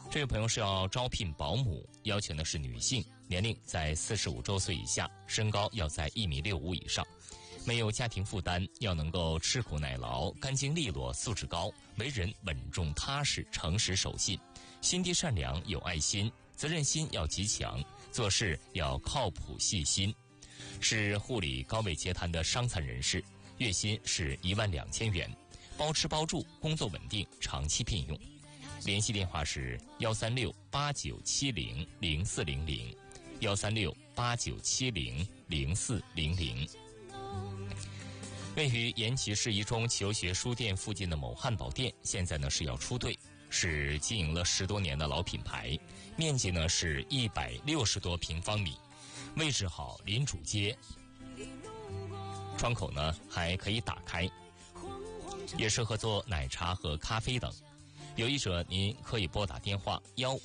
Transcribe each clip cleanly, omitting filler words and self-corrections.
这位朋友是要招聘保姆，要求呢是女性，年龄在45周岁以下，身高要在1.65米以上，没有家庭负担，要能够吃苦耐劳，干净利落，素质高，为人稳重踏实，诚实守信，心地善良，有爱心，责任心要极强，做事要靠谱细心，是护理高位截瘫的伤残人士，月薪是12000元，包吃包住，工作稳定，长期聘用。联系电话是13689700400，13689700400。位于延吉市一中求学书店附近的某汉堡店，现在呢是要出队，是经营了10多年的老品牌，面积呢是160多平方米，位置好，临主街，窗口呢还可以打开，也适合做奶茶和咖啡等。有意者您可以拨打电话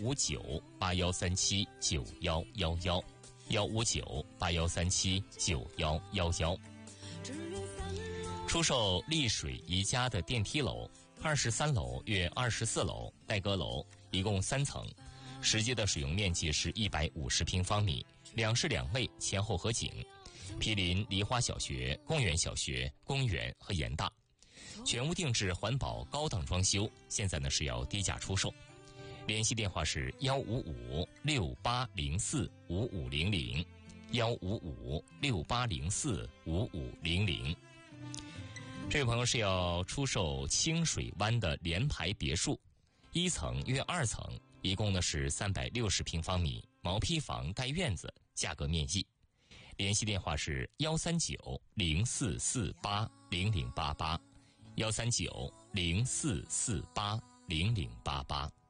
15981379111，15981379111。出售丽水宜家的电梯楼，23楼约24楼带阁楼，一共3层，实际的使用面积是150平方米，2室2卫，前后合景，毗邻梨花小学、公园小学、公园和盐大，全屋定制环保高档装修，现在呢是要低价出售。联系电话是15568045500，15568045500。这位朋友是要出售清水湾的联排别墅，1层约2层，一共呢是360平方米，毛坯房带院子，价格面议。联系电话是13904480088，13904480088。